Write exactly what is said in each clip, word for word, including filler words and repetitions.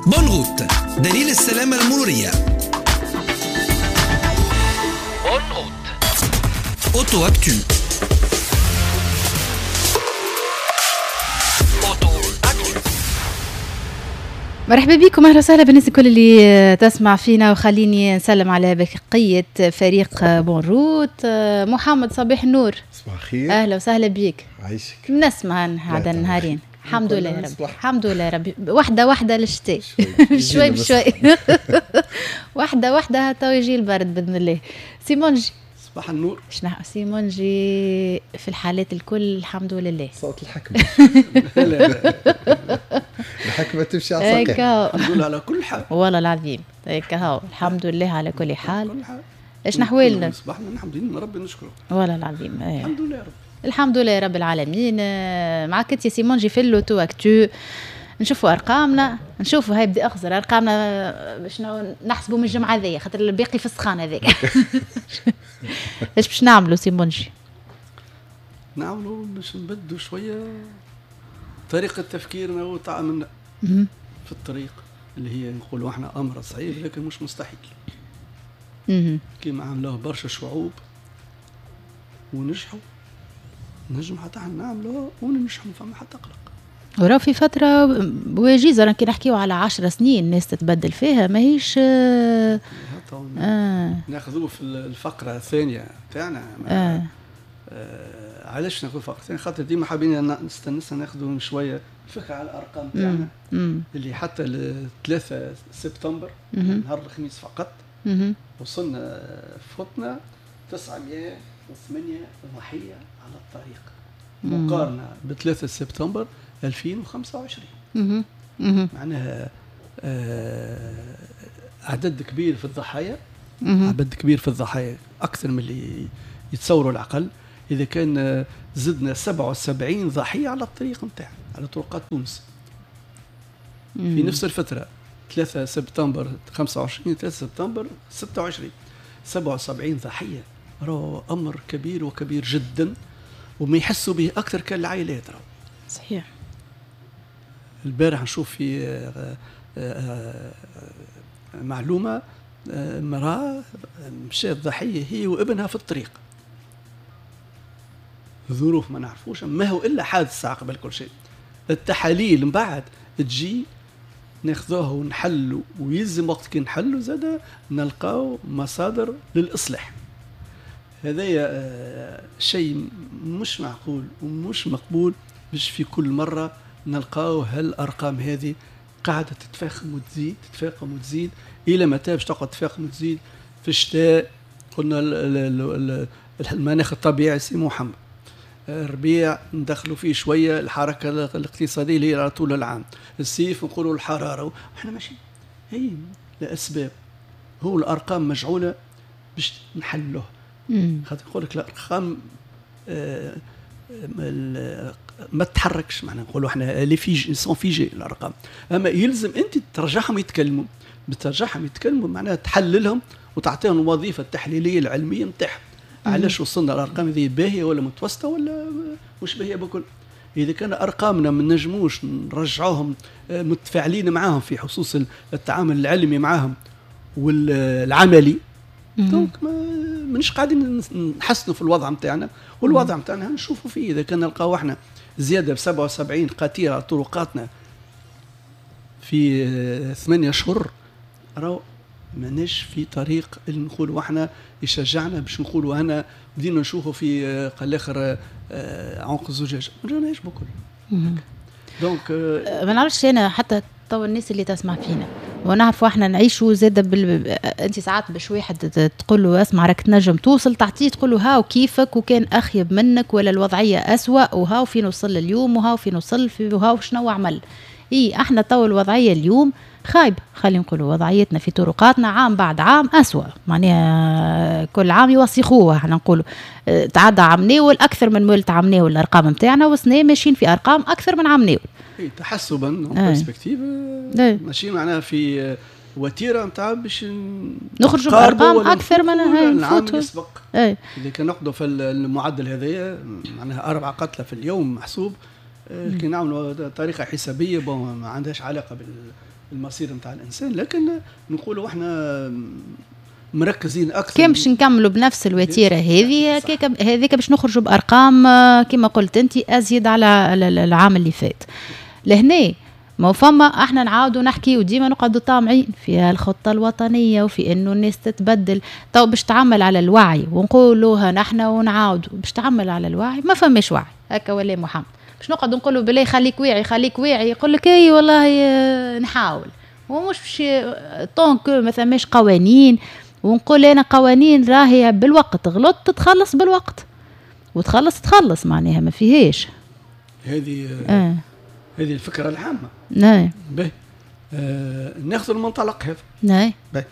بون روت، دليل السلامة المرورية. بون روت. اوتو اكتو. مرحبا بكم، اهلا وسهلا بالناس الكل اللي تسمع فينا، وخليني نسلم على بقية فريق بون روت. محمد صباح النور. صباح الخير. اهلا وسهلا بيك. عايشك. نسمع هذا النهارين الحمد لله يا ربي، الحمد لله يا ربي. واحدة واحدة للشتاء شوي بشوي واحدة واحدة هتا يجي البرد بإذن الله. سيمونجي صباح النور. شنو سيمونجي في الحالات الكل الحمد لله. صوت الحكمة. الحكمة تمشي على صوتك. الحمد لله على كل حال. والله العظيم هيك هو الحمد لله على كل حال. ايش نحوالنا؟ صباحنا نحمد لله ربي نشكره. والله العظيم ايه. الحمد لله رب. الحمد لله رب العالمين. معك انت يا سيمونجي في اللوتو اكتو. نشوفوا ارقامنا، نشوفوا هاي بدي اخزر ارقامنا باش نحسبوا من الجمعه ذي، خاطر الباقي في السخان هذاك. ايش باش نعملوا سيمونجي؟ نعملوا باش نبدوا شويه طريقه تفكيرنا وتعاملنا في الطريق اللي هي نقولوا احنا امر صعيب لكن مش مستحيل. كيما عملوه برشا شعوب ونجحوا، نجم حتى احنا نعملوه وننجحوا، فما حتى قلق. وراه في فترة وجيزة راه كي نحكيو على عشر سنين الناس تتبدل فيها ماهيش آه آه. ناخذوه في الفقرة الثانية تاعنا. آه. آه علاش ناخذ الفقرة الثانية؟ خاطر ديما حابين نستنسنا ناخذوا شوية فكرة على الأرقام تاعنا اللي حتى الثلاثة سبتمبر نهار الخميس فقط مم. وصلنا فوتنا تسعمائة وثمانية ضحية على الطريق مقارنة بثلاثة سبتمبر ألفين وخمسة وعشرين. مم. مم. معناها آه عدد كبير في الضحايا، مم. عدد كبير في الضحايا أكثر من اللي يتصوروا العقل. إذا كان زدنا سبعة وسبعين ضحية على الطريق متاعنا على طرقات تونس مم. في نفس الفترة ثلاثة سبتمبر خمسة وعشرين ثلاثة سبتمبر ستة وعشرين سبعة وسبعين ضحية. راه أمر كبير وكبير جدا وما يحسوا به أكثر كالعائلات. راه صحيح. البارح نشوف في معلومة امرأة مشات ضحية هي وابنها في الطريق، ظروف ما نعرفوش، ما هو إلا حادثة قبل كل شيء. التحاليل من بعد تجي ناخذوها ونحلوا، ويلزم وقت كي نحلوا زادا نلقاو مصادر للإصلاح. هذا آه شيء مش معقول ومش مقبول باش في كل مرة نلقاو هالأرقام هذه قاعدة تتفاقم وتزيد تتفاقم وتزيد. إلى متى باش تقعد تتفاقم وتزيد؟ في الشتاء قلنا المناخ الطبيعي سي محمد، الربيع ندخلوا فيه شوية الحركة الاقتصادية اللي هي على طول العام، الصيف نقولوا الحرارة، وإحنا ماشي هي لأسباب. هو الأرقام مجعولة باش نحلوه. خاطر نقول لك الأرقام آه ما تتحركش، معنا نقولوا احنا لي فيجي سون فيجي الأرقام، أما يلزم أنت ترجعهم يتكلموا، بترجعهم يتكلموا معناها تحللهم وتعطيهم الوظيفة التحليلية العلمية نتاعهم. علاش وصلنا الأرقام هذه باهية ولا متوسطة ولا مش باهية بكل؟ إذا كان أرقامنا من نجموش نرجعوهم متفاعلين معاهم في خصوص التعامل العلمي معاهم والعملي، دونك ما منش قاعدين نحسنوا في الوضع متاعنا، والوضع متاعنا نشوفوا فيه. إذا كان نلقاو احنا زيادة بسبعة وسبعين قتيل على طرقاتنا في ثمانية أشهر، راو ماناش في طريق اللي نقولوا احنا يشجعنا باش نقولوا انا بدينا نشوفوا في قال الاخر عنق الزجاج، ما جاناش بكل. دونك ما نعرفش انا حتى تو الناس اللي تسمع فينا ونعرفوا احنا نعيشوا زاده بال... انت ساعات باش واحد تقول له اسمع راك تنجم توصل تعطيه تقول له هاو كيفك وكان اخيب منك ولا الوضعيه اسوأ وهاو فين وصل اليوم وهاو فين وصل في وهاو شنو عمل. اي احنا تو الوضعيه اليوم خايب، خلينا نقولوا وضعيتنا في طرقاتنا عام بعد عام أسوأ، معناها كل عام يوسخوها. احنا نقولوا تعدى عام ناول أكثر من مولت عام ناول الأرقام متاعنا، وسنة ماشيين في أرقام أكثر من عام ناول. تحسبا برسبكتيف ماشي معناها في وتيره نتاع باش نخرجوا بأرقام أكثر من العام السابق. إذا كان نقضوا في المعدل هذايا معناها أربعة قتلى في اليوم محسوب، كي نعملوا طريقه حسابيه بون ما عندهاش علاقه بالمصير نتاع الانسان، لكن نقولوا احنا مركزين اكثر. كان باش نكملوا بنفس الوتيره هذه هذيك باش نخرجوا بارقام كما قلت انت ازيد على العام اللي فات. لهنا ما فما احنا نعاودوا نحكي وديما نقعدوا طامعين في الخطه الوطنيه وفي انه الناس تتبدل. تو باش تعمل على الوعي ونقولوها نحن ونعاودوا باش تعمل على الوعي، ما فماش وعي هكا ولا محمد. باش نقعدوا نقولوا بالله خليك واعي خليك واعي، يقول لك اي والله نحاول، ومش باش طونك ما ثماش قوانين. ونقول انا قوانين راهي بالوقت غلطت تتخلص بالوقت وتخلص تخلص معناها ما فيهاش. هذه آه. هذه الفكره العامه. نعم. باهي آه ناخذ المنطلق هذا. نعم. باهي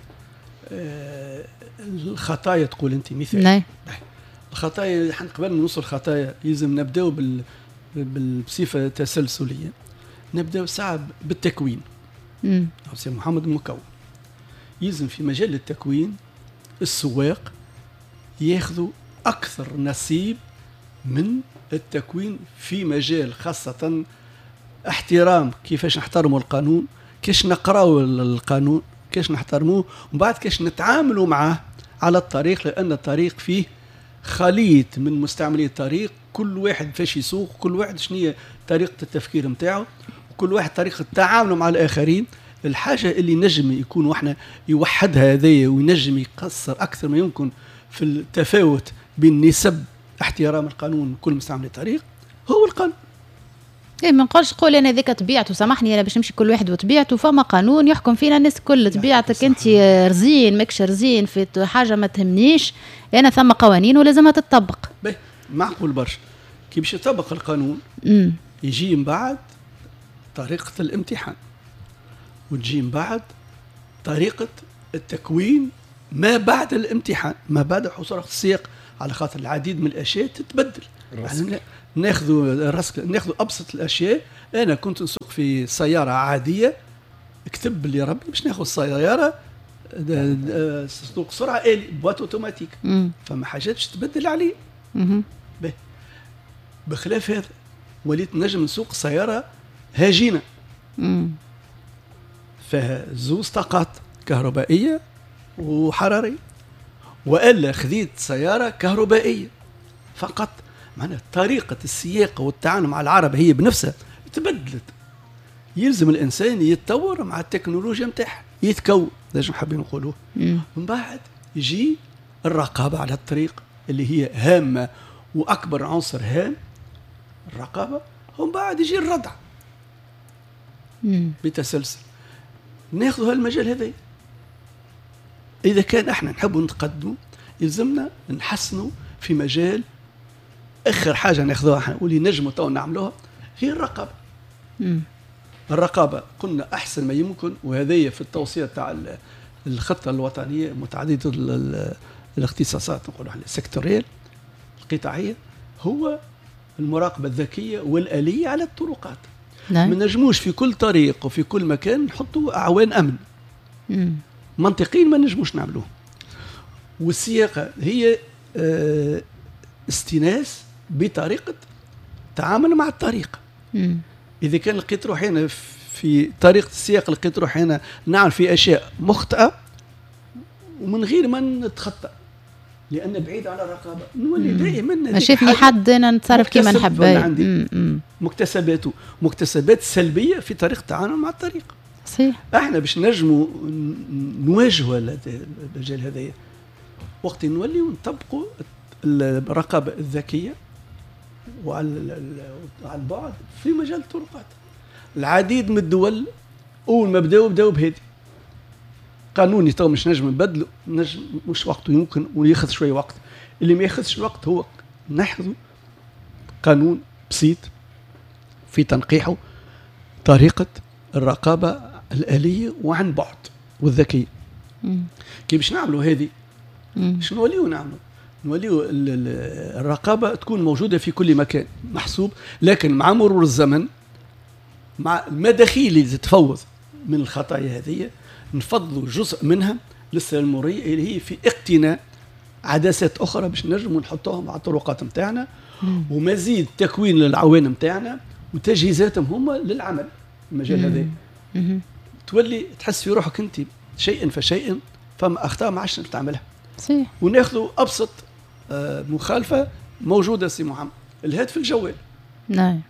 آه الخطايا تقول انت مثال. نعم. الخطايا قبل ما نوصل الخطايا لازم نبداو بال بصفه تسلسليه. نبداو ساعه بالتكوين. امم سي محمد المكون يلزم في مجال التكوين السواق ياخذوا اكثر نصيب من التكوين في مجال خاصه احترام كيفاش نحترموا القانون، كيش نقراوا القانون، كيش نحترموه، ومن بعد كيش نتعاملوا معه على الطريق، لان الطريق فيه خليط من مستعملي الطريق، كل واحد فاش يسوق، كل واحد شنية طريقه التفكير نتاعو، وكل واحد طريقه تعامله مع الاخرين. الحاجه اللي نجم يكون واحنا يوحدها هذايا وينجم يقصر اكثر ما يمكن في التفاوت بين نسب احترام القانون كل مستعمل الطريق هو القانون. ايه ما نقولش قول انا ذيك طبيعته، سامحني انا باش نمشي كل واحد وطبيعته، فما قانون يحكم فينا الناس كل طبيعتك انت رزين ماكش رزين في حاجه ما تهمنيش، انا ثم قوانين ولازمها تطبق. باهي معقول برشا كي باش يطبق القانون امم يجي من بعد طريقه الامتحان، وتجي من بعد طريقه التكوين ما بعد الامتحان، ما بعد حصول السياق، على خاطر العديد من الاشياء تتبدل. يعني ناخذوا الرسك، ناخذوا ابسط الاشياء. انا كنت نسوق في سياره عاديه، اكتب لي ربي باش ناخذ سياره سوق سرعه آلي بوات اوتوماتيك، فما حاجات باش تبدل عليه. بخلاف هذا وليت نجم نسوق سياره هاجينه فيها زوز طاقات كهربائيه وحراريه، والا خذيت سياره كهربائيه فقط. معناها طريقه السياقه والتعامل مع العرب هي بنفسها تبدلت. يلزم الانسان يتطور مع التكنولوجيا نتاعها، يتكون لازم حابين نقولوه. من بعد يجي الرقابه على الطريق اللي هي هامه واكبر عنصر هام الرقابه، ومن بعد يجي الردع بتسلسل. ناخذ هالمجال هذا. اذا كان احنا نحبوا نتقدموا يلزمنا نحسنوا في مجال اخر حاجه ناخذوها احنا واللي نجموا تو نعملوها هي الرقابه. مم. الرقابه قلنا احسن ما يمكن، وهذه في التوصيه تاع الخطه الوطنيه متعدده الاختصاصات نقولوا احنا السيكتوريال القطاعيه، هو المراقبه الذكيه والاليه على الطرقات. نعم. ما نجموش في كل طريق وفي كل مكان نحطوا اعوان امن. مم. منطقيا ما نجموش نعملوه. والسياقه هي اه استناس بطريقه تعامل مع الطريق. مم. اذا كان لقيت روحي هنا في طريقه السياق لقيت روحي هنا نعمل في اشياء مخطئه ومن غير ما نتخطى لان بعيد على الرقابه، نولي دائما ما شافني حد انا نتصرف كيما نحب. مكتسباته مكتسبات سلبيه في طريقه التعامل مع الطريق. صحيح. احنا باش نجموا نواجهوا المجال هذايا وقت نولي ونطبقوا الرقابه الذكيه وعلى البعد في مجال الطرقات. العديد من الدول اول ما بداوا بداوا بهذه قانوني، تو مش نجم نبدلوا، نجم مش وقته يمكن وياخذ شويه وقت. اللي ما ياخذش الوقت هو نحذو قانون بسيط في تنقيحه طريقه الرقابه الآلية وعن بعد والذكية. كي باش نعملوا هذه باش نوليو نعملوا نوليو الرقابة تكون موجودة في كل مكان محسوب، لكن مع مرور الزمن مع المداخيل اللي تتفوض من الخطايا هذه نفضلوا جزء منها للسلمورية اللي هي في اقتناء عدسات أخرى باش نجموا نحطوهم على الطرقات متاعنا، ومزيد تكوين للعوان متاعنا وتجهيزاتهم هما للعمل المجال هذا. تولي تحس في روحك انت شيئا فشيئا فما اخطاء ما عادش تعملها. صحيح. وناخذوا ابسط مخالفه موجوده سي محمد، الهاتف الجوال. نعم.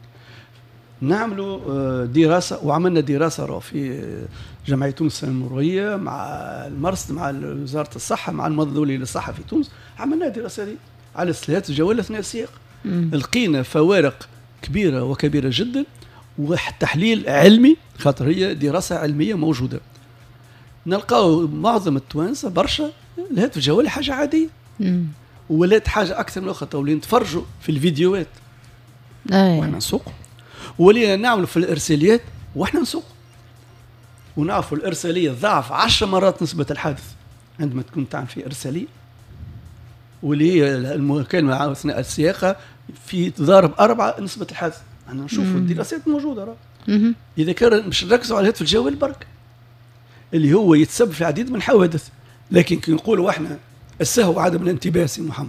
نعملوا دراسه، وعملنا دراسه راه في جمعيه تونس المروريه مع المرصد مع وزاره الصحه مع المنظمه للصحه في تونس، عملنا دراسه دي على الهاتف الجوال اثناء السياق. لقينا فوارق كبيره وكبيره جدا، وتحليل علمي خاطر هي دراسه علميه موجوده. نلقاو معظم التوانسه برشا الهاتف الجوال حاجه عاديه. مم. ولات حاجه اكثر من الاخرى، تولين نتفرجوا في الفيديوهات واحنا نسوق، ولينا نعملوا في الارساليات واحنا نسوق، ونعرفوا الارساليه ضعف عشر مرات نسبه الحادث عندما تكون تعمل في ارساليه، واللي هي المكالمه اثناء السياقه في تضارب أربعة نسبه الحادث. انا نشوفوا الدراسات موجوده راه. اذا كان مش نركزوا على الهاتف الجوال برك اللي هو يتسبب في عديد من الحوادث، لكن كي نقولوا احنا السهو وعدم الانتباه سي محمد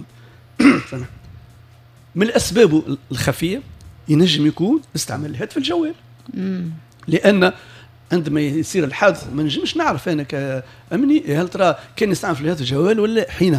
من الاسباب الخفيه ينجم يكون استعمال الهاتف الجوال. مم. لان عندما يصير الحادث ما نجمش نعرف انا كامني هل ترى كان يستعمل في الهاتف الجوال ولا حينها.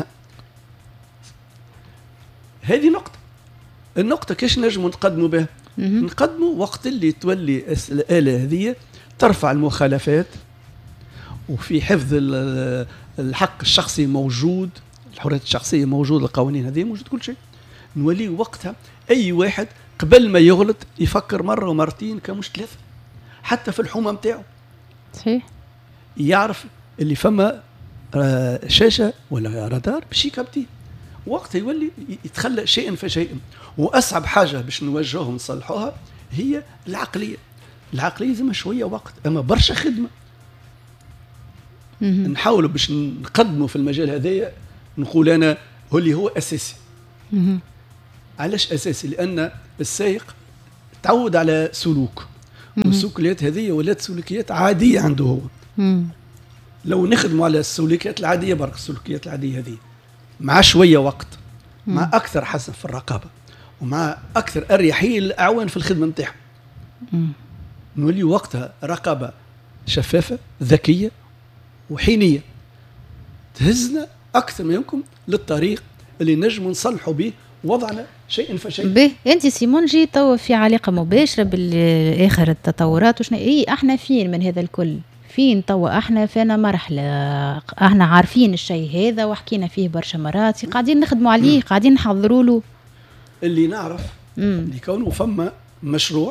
هذه نقطه. النقطه كيش نجموا نقدموا بها؟ نقدموا وقت اللي تولي الاله هذه ترفع المخالفات، وفي حفظ الحق الشخصي موجود، الحريات الشخصيه موجوده، القوانين هذه موجود، كل شيء. نولي وقتها اي واحد قبل ما يغلط يفكر مره ومرتين كمش ثلاثه، حتى في الحومه نتاعو. صحيح. يعرف اللي فما شاشه ولا رادار باش يكابتيه، وقتها يولي يتخلى شيئا فشيئا. واصعب حاجه باش نوجههم نصلحوها هي العقليه. العقليه زي ما شويه وقت، اما برشا خدمه. مم. نحاولوا باش نقدموا في المجال هذايا، نقول انا هو اللي هو اساسي. مم. علاش اساسي؟ لان السائق تعود على سلوك، والسلوكيات هذه ولات سلوكيات عاديه عنده هو. مم. لو نخدموا على السلوكيات العاديه برك، السلوكيات العاديه هذه مع شويه وقت، مم. مع اكثر حسن في الرقابه، ومع اكثر اريحيه للاعوان في الخدمه نتاعهم، نولي وقتها رقابه شفافه ذكيه وحينيه تهزنا اكثر ما يمكن للطريق اللي نجم نصلحوا به وضعنا شيئا فشيئا. به انت سيمون جي توا في علاقه مباشره بالاخر التطورات وشنا اي احنا فين من هذا الكل؟ فين توا احنا فينا مرحله احنا عارفين الشيء هذا وحكينا فيه برشا مرات، قاعدين نخدموا عليه، قاعدين نحضروا له. اللي نعرف اللي كونه فما مشروع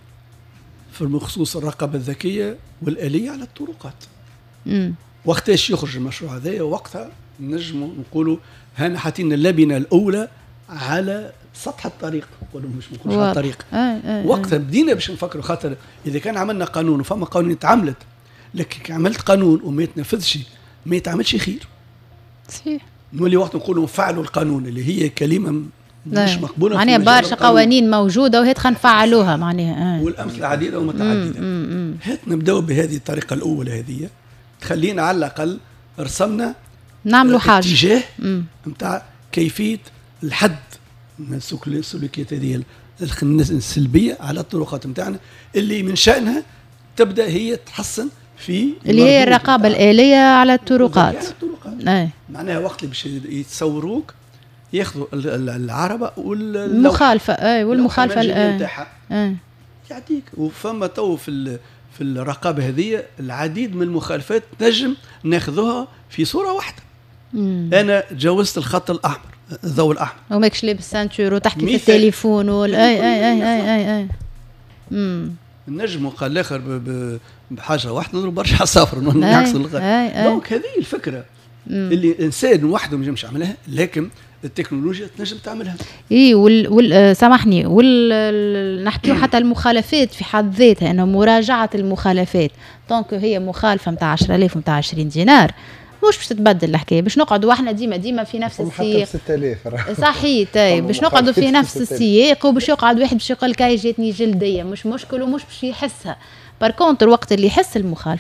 في بخصوص الرقابه الذكيه والاليه على الطرقات. امم وقتاش يخرج المشروع هذا؟ وقتها نجموا نقولوا هنا حاطين اللبنه الاولى على سطح الطريق، ولا مش نقولش على الطريق. آه آه وقتها بدينا باش نفكروا، خاطر اذا كان عملنا قانون وفما قوانين اتعملت، لكن عملت قانون وما يتنفذش ما يتعملش خير. صحيح. نولي وقت نقولوا نفعلوا القانون اللي هي كلمه مش مقبوله. معناها برشا قوانين موجوده وهي خلينا نفعلوها معناها. آه. والامثله عديده ومتعدده. هات نبداو بهذه الطريقه الاولى هذه، تخلينا على الاقل رسمنا نعملوا حاجه اتجاه نتاع كيفيه الحد من السلوكيات هذه السلبيه على الطرقات نتاعنا، اللي من شانها تبدا هي تحسن في اللي هي الرقابه الاليه على الطرقات. آه. معناها وقت اللي باش يتصوروك ياخذوا العربه والمخالفه اي والمخالفه نتاعها آه. يعطيك. وفما تو في في الرقابه هذه العديد من المخالفات نجم ناخذوها في صوره واحده. مم. انا تجاوزت الخط الاحمر، الضوء الاحمر، وماكش لابس سانتور وتحكي في التليفون ولا اي اي اي اي اي اي امم النجم قال الاخر بحاجه واحده نضرب برشا عصافر نعكس الغاء. دونك هذه الفكره مم. اللي الانسان وحده ما ينجمش يعملها، لكن التكنولوجيا تنجم تعملها. اي وال, وال... سامحني وال نحكيو حتى المخالفات في حد ذاتها، انه مراجعه المخالفات. دونك هي مخالفه نتاع عشرة آلاف ونتاع عشرين دينار، مش باش تتبدل الحكايه، باش نقعدوا احنا ديما ديما في نفس السياق. ستة آلاف صحيح. طيب باش نقعدوا في نفس السياق، وباش يقعد واحد باش يقول لك هاي جاتني جلديه، مش مشكل ومش باش يحسها. باركونتر وقت اللي يحس المخالفه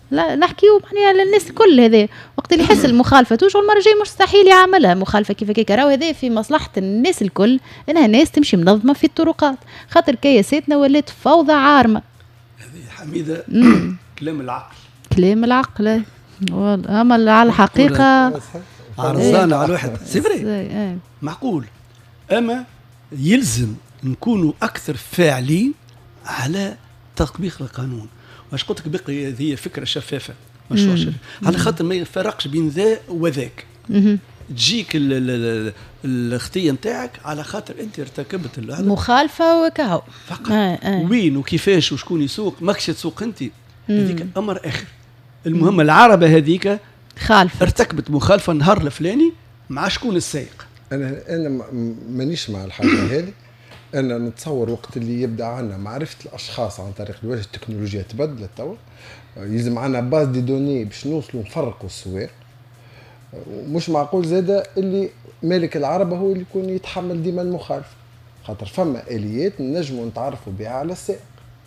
لا نحكيو معناها للناس الكل. هذا وقت اللي يحس المخالفه توجع المره الجايه مستحيل يعملها مخالفه كيف هيك. راهو هذا في مصلحه الناس الكل انها ناس تمشي منظمه في الطرقات، خاطر كياساتنا ولات فوضى عارمه. هذه حميده كلام العقل، كلام العقل والله. اما على الحقيقه عرضنا على الواحد سي فري معقول، اما يلزم نكونوا اكثر فاعلين على تطبيق القانون. واش قلت لك بقي هذه فكره شفافه مشروع شفاف على خاطر ما يفرقش بين ذا وذاك. تجيك الاختيه نتاعك على خاطر انت ارتكبت مخالفه وكهو فقط. آه آه. وين وكيفاش وشكون يسوق ماكش تسوق انت، هذيك امر اخر. المهم العربه هذيك خالفه ارتكبت مخالفه النهار الفلاني مع شكون السائق. انا انا مانيش مع الحاجه هذه. انا نتصور وقت اللي يبدا عندنا معرفه الاشخاص عن طريق الواجهه التكنولوجيا تبدلت توا، يلزم عندنا باز دي دوني باش نوصلوا نفرقوا السواق. مش معقول زاده اللي مالك العربه هو اللي يكون يتحمل ديما المخالفه، خاطر فما اليات نجموا نتعرفوا بها على السائق.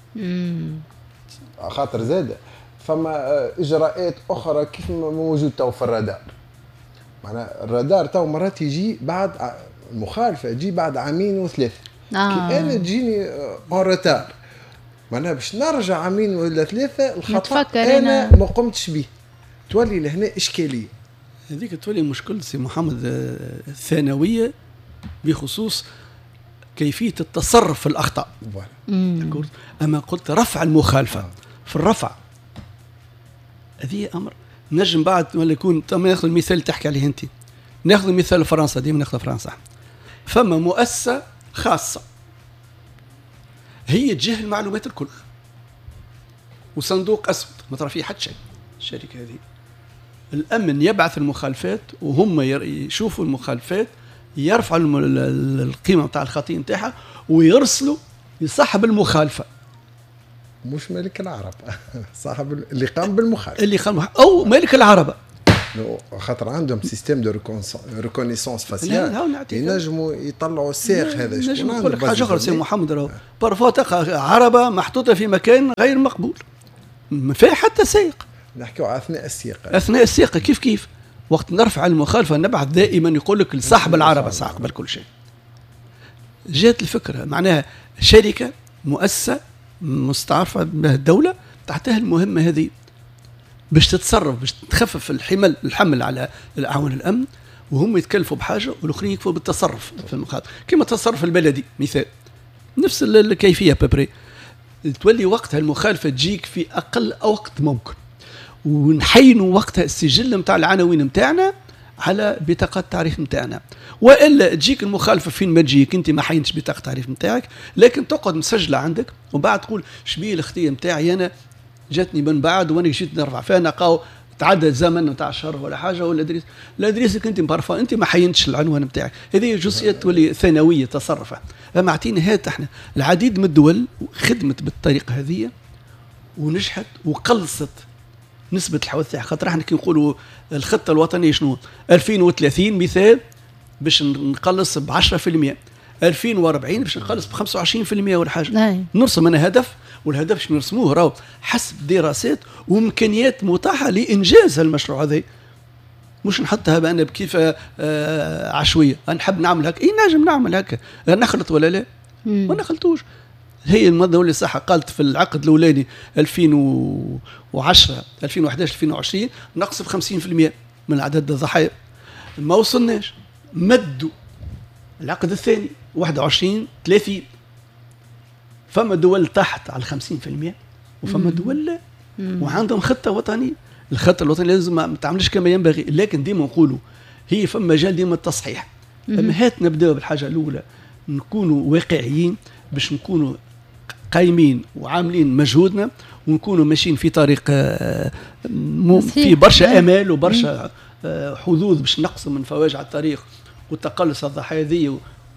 خاطر زاده فما اجراءات اخرى كيف موجود تو في الرادار. معناها الرادار تو مرات يجي بعد المخالفه يجي بعد عامين وثلاثه. آه. كي انا تجيني اون ريتار معناها باش نرجع عامين ولا ثلاثه الخطا انا, أنا ما قمتش به، تولي لهنا اشكاليه. هذيك تولي مشكل سي محمد الثانويه بخصوص كيفيه التصرف في الاخطاء. اما قلت رفع المخالفه في الرفع هذه امر نجم بعد ولا يكون. ناخذ المثال اللي تحكي عليه انت، ناخذ مثال فرنسا، ديما ناخذ فرنسا. فما مؤسسه خاصه هي تجهل المعلومات الكل، وصندوق اسود ما ترى فيه حتى شيء. الشركه هذه الامن يبعث المخالفات وهم يشوفوا المخالفات، يرفعوا القيمه نتاع الخطيه نتاعها ويرسلوا لصاحب المخالفه. مش مالك العرب صاحب اللي قام بالمخالفه اللي قام او مالك العربه، خاطر عندهم سيستم دو ريكونيسونس فاسيال ينجموا يطلعوا السائق هذا. نجم نقول لك حاجه اخرى سي محمد، راهو بارفوا تلقى عربه محطوطه في مكان غير مقبول ما فيها حتى سائق. نحكيو على اثناء السياقه. اثناء السياقه كيف كيف وقت نرفع المخالفه نبعث دائما يقول لك لصاحب العربه ساق قبل كل شيء. جات الفكره معناها شركه مؤسسه مستعرفه بها الدوله تحتها المهمه هذه باش تتصرف باش تخفف الحمل الحمل على اعوان الامن، وهم يتكلفوا بحاجه والاخرين يكفوا بالتصرف في المخاطر كما التصرف البلدي مثال نفس الكيفيه بابري. تولي وقتها المخالفه تجيك في اقل وقت ممكن، ونحينوا وقتها السجل نتاع العناوين نتاعنا على بطاقه التعريف نتاعنا، والا تجيك المخالفه فين ما تجيك انت ما حينتش بطاقه التعريف نتاعك، لكن تقعد مسجله عندك وبعد تقول شبيه الاختيه نتاعي انا جاتني من بعد وانا جيت نرفع فيها نلقاو تعدى الزمن نتاع شهر ولا حاجه ولا دريس لا دريسك انت مبرفه انت ما حينتش العنوان نتاعك. هذه جزئيات تولي ثانويه تصرفها. اما اعطيني هات احنا العديد من الدول خدمت بالطريقه هذه ونجحت وقلصت نسبه الحوادث. خاطر احنا كي نقولوا الخطه الوطنيه شنو ألفين وثلاثين مثال باش نقلص ب عشرة بالمئة، ألفين وأربعين باش نقلص ب خمسة وعشرين بالمئة ولا حاجه. نرسم انا هدف، والهدف باش نرسموه راهو حسب دراسات وامكانيات متاحه لانجاز المشروع هذا، مش نحطها بأنا بكيف آه عشويه نحب نعمل هكا. اي نجم نعمل هكا نخلط ولا لا ما نخلطوش. هي الدولة الصحة قالت في العقد الأولاني ألفين وعشرة ألفين وأحد عشر ألفين وعشرين نقص بخمسين بالمئة من عدد الضحايا، ما وصلناش. مدوا العقد الثاني واحد وعشرين ثلاثين، فما دول تحت على خمسين بالمئة وفما دول لا، وعندهم خطة وطنية. الخطة الوطنية لازم ما تعملش كما ينبغي، لكن ديما نقولوا هي فما مجال ديما التصحيح. أما هات نبدأ بالحاجة الأولى، نكونوا واقعيين باش نكونوا قايمين وعاملين مجهودنا ونكونوا ماشيين في طريق في برشا امال وبرشا حظوظ باش نقصوا من فواجع الطريق وتقلص الضحايا ذي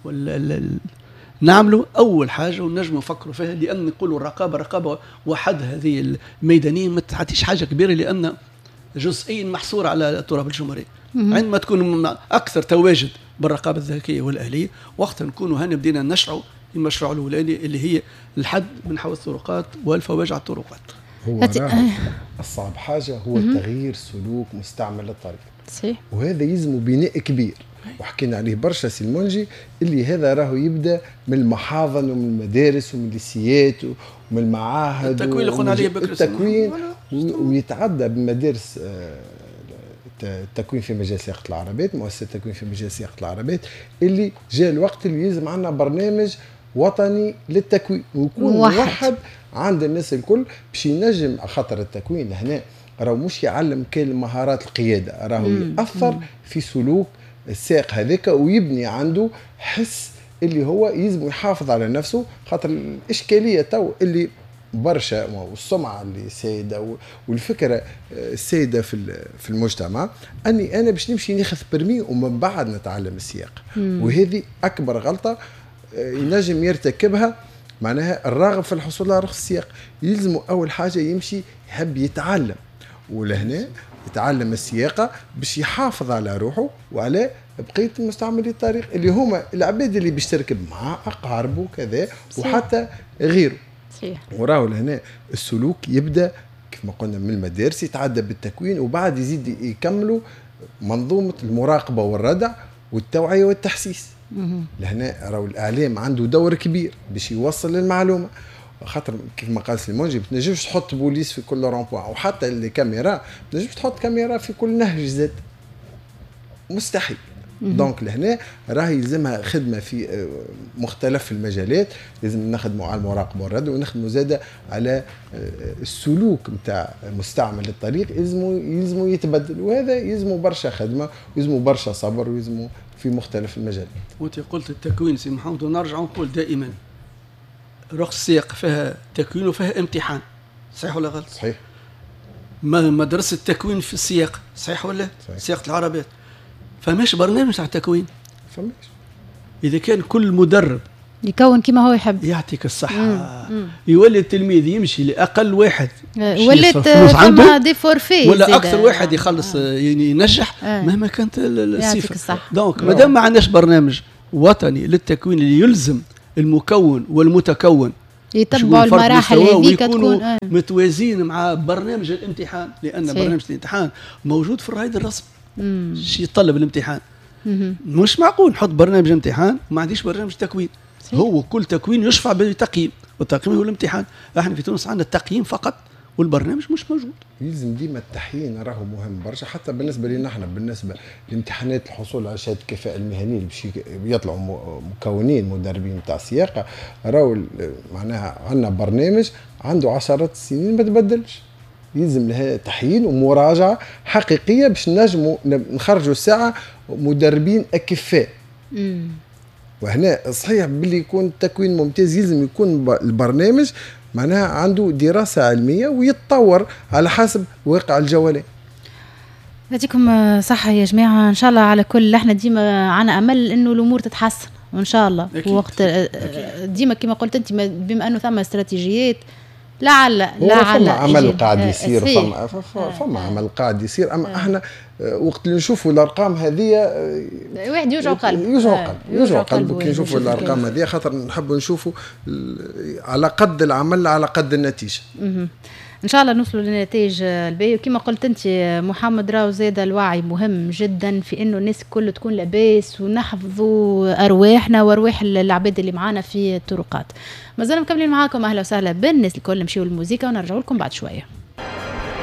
نعملوا اول حاجه ونجموا نفكروا فيها. لان نقولوا الرقابه رقابه وحد هذه الميدانيه ما تعطيش حاجه كبيره، لان جزئيا محصور على التراب الجمهوري. عندما تكون اكثر تواجد بالرقابه الذكيه والاهليه وقتها نكونوا هنا بدينا نشرعوا المشروع الاولاني اللي هي الحد من حوادث الطرقات والفواجع الطرقات. هو راه الصعب حاجه هو تغيير سلوك مستعمل للطريق. صحيح. وهذا يلزم بناء كبير وحكينا عليه برشا سي المنجي، اللي هذا راهو يبدا من المحاضن ومن المدارس ومن الليسيات ومن المعاهد، التكوين اللي قلنا عليه بكري، التكوين ويتعدى بمدارس التكوين في مجال سياقة العربات، مؤسسة التكوين في مجال سياقة العربات، اللي جاء الوقت اللي يلزم عندنا برنامج وطني للتكوين ويكون موحد عند الناس الكل باش ينجم. خاطر التكوين هنا راهو مش يعلم كل مهارات القيادة، راهو يأثر في سلوك السائق هذاك ويبني عنده حس اللي هو يلزم يحافظ على نفسه. خاطر الإشكالية تو اللي برشا والسمعة اللي سيدة والفكرة السيدة في في المجتمع أني أنا باش نمشي ناخذ برمي ومن بعد نتعلم السياقة، وهذه أكبر غلطة ينجم يرتكبها معناها الراغب في الحصول على رخص السياق. يلزمه أول حاجة يمشي يحب يتعلم، ولهنا يتعلم السياقة باش يحافظ على روحه وعلى بقية مستعملي الطريق اللي هما العباد اللي باش تركب مع أقاربه كذا وحتى غيره. صحيح. وراه لهنا السلوك يبدأ كيف ما قلنا من المدارس، يتعدى بالتكوين وبعد يزيد يكملوا منظومة المراقبة والردع والتوعية والتحسيس. لهنا راهو الإعلام عنده دور كبير باش يوصل المعلومة. خاطر كيف ما قال سليمونجي ما تنجمش تحط بوليس في كل رامبوان، وحتى الكاميرا ما تنجمش تحط كاميرا في كل نهج زاد، مستحيل. دونك لهنا راه يلزمها خدمه في مختلف المجالات، لازم نخدموا على المراقبه والرد ونخدموا زاده على السلوك نتاع مستعمل الطريق، يلزموا يلزموا يتبدل، وهذا يلزموا برشا خدمه ويلزموا برشا صبر ويلزموا في مختلف المجالات. وانت قلت التكوين سي محمد، ونرجع نقول دائما رخص السياقه فيها تكوين وفيها امتحان، صحيح ولا غلط؟ صحيح. مدرسه التكوين في السياقه، صحيح ولا؟ صحيح. سياقه العربات فماش برنامج تاع تكوين، فماش. اذا كان كل مدرب يكون كما هو يحب يعطيك الصحه يولي التلميذ يمشي لاقل واحد ولات فما دي فورفي ولا اكثر واحد يخلص آه. ينجح آه. مهما كانت الصفه. دونك ما دام ما عندناش برنامج وطني للتكوين اللي يلزم المكون والمتكون يتبعوا المراحل هذيك تكون آه. متوازين مع برنامج الامتحان، لان صحيح. برنامج الامتحان موجود في الرائد الرسمي. شي يطلب الامتحان. مم. مش معقول نحط برنامج امتحان وما عنديش برنامج تكوين. صحيح. هو كل تكوين يشفع بالتقييم، والتقييم هو الامتحان. احنا في تونس عندنا التقييم فقط والبرنامج مش موجود. يلزم ديما التحيين راهو مهم برشا، حتى بالنسبه لنا احنا بالنسبه لامتحانات الحصول على شهاده الكفاءه المهنيه اللي باش يطلعوا مكونين مدربين تاع السياقه، راهو معناها عندنا برنامج عنده عشرات السنين ما تبدلش. يلزم لها تحيين ومراجعه حقيقيه باش نجموا نخرجوا الساعه مدربين اكفاء. امم وهنا صحيح باللي يكون تكوين ممتاز، يلزم يكون البرنامج معناها عنده دراسه علميه ويتطور على حسب واقع الجولات. يعطيكم صحه يا جماعه، ان شاء الله. على كل احنا ديما عنا امل انه الامور تتحسن وان شاء الله. وقت ديما كما قلت انت بما انه ثم استراتيجيات لعل لعل فما عمل قاعد يصير، فما فما عمل قاعد يصير، اما احنا وقت اللي نشوفوا الارقام هذه واحد يوجع قلب يوجع قلب يوجع قلب كي نشوفوا الارقام هذه، خاطر نحب نشوفوا على قد العمل على قد النتيجه. ان شاء الله نوصلوا للنتائج الباهيه. وكما قلت انت محمد، راهو زاد الوعي مهم جدا في انه الناس الكل تكون لاباس ونحفظوا ارواحنا وارواح العباد اللي معانا في الطرقات. مازلنا مكملين معاكم، اهلا وسهلا بالناس الكل. نمشيو للموسيقى ونرجعوا لكم بعد شويه.